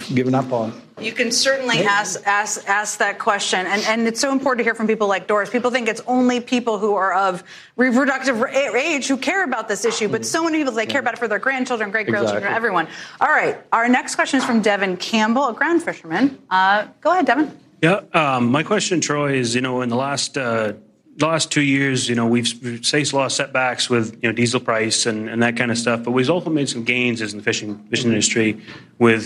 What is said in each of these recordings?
given up on. You can certainly ask that question. And it's so important to hear from people like Doris. People think it's only people who are of reproductive age who care about this issue. But so many people, they care about it for their grandchildren, great-grandchildren, everyone. All right. Our next question is from Devin Campbell, a ground fisherman. Go ahead, Devin. Yeah. My question, Troy, is, in the last 2 years, we've faced a lot of setbacks with, diesel price and that kind of stuff. But we've also made some gains as in the fishing industry with,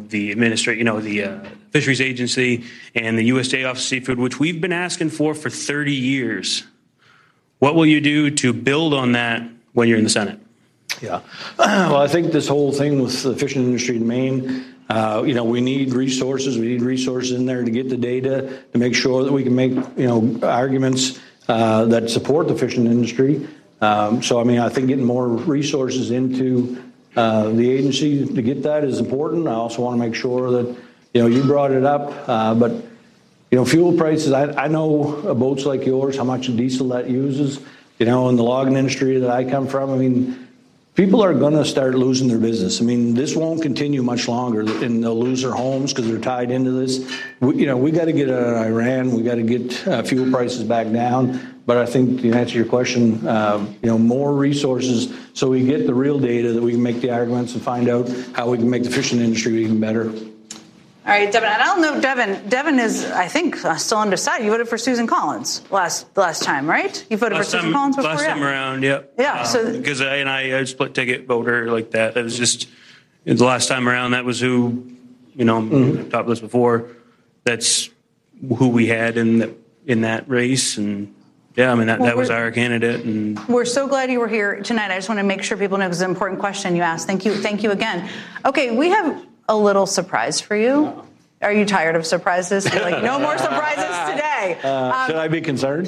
the Fisheries Agency and the USDA Office of Seafood, which we've been asking for 30 years. What will you do to build on that when you're in the Senate? Yeah. Well, I think this whole thing with the fishing industry in Maine, we need resources. We need resources in there to get the data to make sure that we can make, arguments that support the fishing industry. I think getting more resources into the agency to get that is important. I also want to make sure that, you brought it up, but fuel prices, I know boats like yours, how much diesel that uses, in the logging industry that I come from. People are going to start losing their business. This won't continue much longer, and they'll lose their homes because they're tied into this. We got to get out of Iran. We got to get fuel prices back down. But I think, to answer your question, more resources so we get the real data that we can make the arguments and find out how we can make the fishing industry even better. All right, Devin. And I don't know, Devin is, I think, still undecided. You voted for Susan Collins last time, right? You voted for Susan Collins before? Last time around, yep. Yeah. Because I split ticket voter like that. That was just the last time around. That was who, top list before. That's who we had in that race, and that was our candidate. And we're so glad you were here tonight. I just want to make sure people know, because it's an important question you asked. Thank you again. Okay, we have a little surprise for you. Are you tired of surprises? You're like, no more surprises today. Should I be concerned?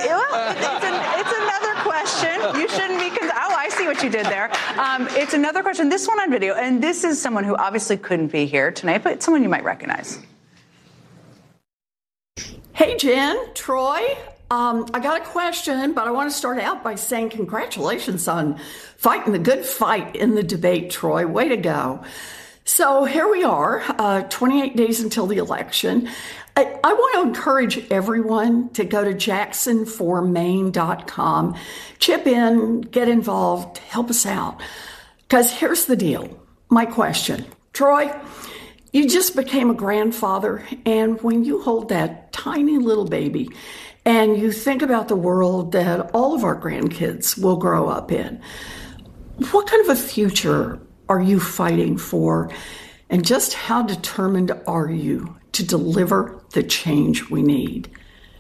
It's another question. You shouldn't be concerned. Oh, I see what you did there. It's another question. This one on video, and this is someone who obviously couldn't be here tonight, but someone you might recognize. Hey, Jen, Troy. I got a question, but I want to start out by saying congratulations on fighting the good fight in the debate, Troy. Way to go. So here we are, 28 days until the election. I want to encourage everyone to go to jacksonformaine.com, chip in, get involved, help us out. Because here's the deal. My question, Troy, you just became a grandfather, and when you hold that tiny little baby and you think about the world that all of our grandkids will grow up in, what kind of a future are you fighting for? And just how determined are you to deliver the change we need?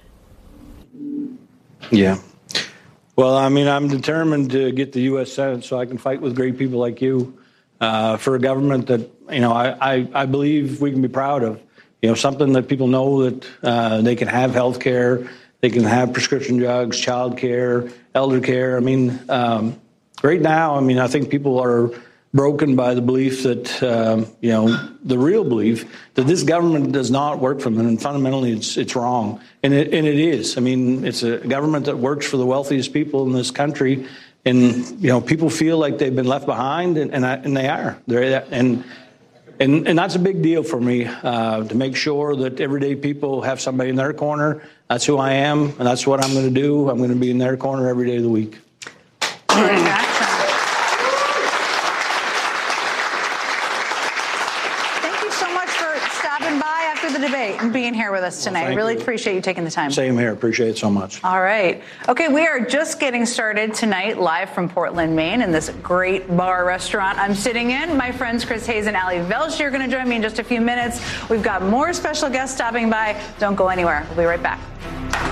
Yeah. Well, I'm determined to get the U.S. Senate so I can fight with great people like you for a government that, I believe we can be proud of. Something that people know that they can have health care, they can have prescription drugs, child care, elder care. Right now, I think people are broken by the belief that, the real belief that this government does not work for them, and fundamentally it's wrong. And it is. It's a government that works for the wealthiest people in this country, and, people feel like they've been left behind, and they are. And that's a big deal for me, to make sure that everyday people have somebody in their corner. That's who I am, and that's what I'm going to do. I'm going to be in their corner every day of the week. Debate and being here with us tonight. Really appreciate you taking the time. Same here. Appreciate it so much. All right. Okay, we are just getting started tonight, live from Portland, Maine, in this great bar restaurant I'm sitting in. My friends Chris Hayes and Ali Velshi are going to join me in just a few minutes. We've got more special guests stopping by. Don't go anywhere. We'll be right back.